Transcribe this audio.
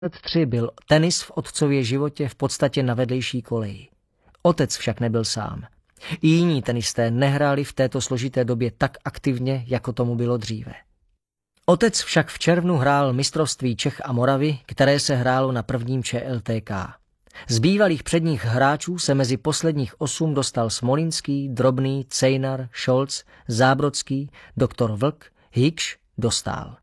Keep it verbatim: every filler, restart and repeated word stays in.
tři byl tenis v otcově životě v podstatě na vedlejší koleji. Otec však nebyl sám. I jiní tenisté nehráli v této složité době tak aktivně, jako tomu bylo dříve. Otec však v červnu hrál mistrovství Čech a Moravy, které se hrálo na prvním Č L T K. Z bývalých předních hráčů se mezi posledních osm dostal Smolinský, Drobný, Cejnar, Scholz, Zábrodský, doktor Vlk, Hikš, Dostál.